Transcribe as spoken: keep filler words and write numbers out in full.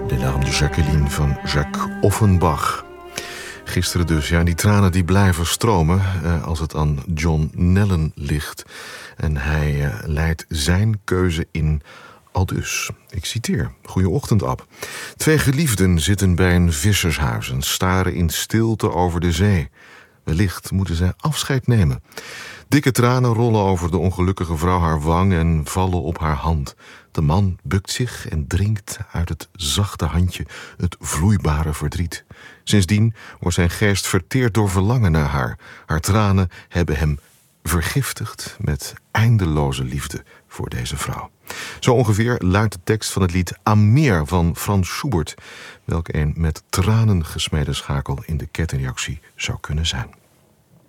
De larmes de Jacqueline van Jacques Offenbach. Gisteren dus, ja, die tranen die blijven stromen eh, als het aan John Nellen ligt. En hij eh, leidt zijn keuze in aldus. Ik citeer. Goeieochtend, Ab. Twee geliefden zitten bij een vissershuis en staren in stilte over de zee. Wellicht moeten zij afscheid nemen. Dikke tranen rollen over de ongelukkige vrouw haar wang en vallen op haar hand. De man bukt zich en drinkt uit het zachte handje het vloeibare verdriet. Sindsdien wordt zijn geest verteerd door verlangen naar haar. Haar tranen hebben hem vergiftigd met eindeloze liefde voor deze vrouw. Zo ongeveer luidt de tekst van het lied Ameer van Frans Schubert, welk een met tranen gesmeden schakel in de kettingreactie zou kunnen zijn.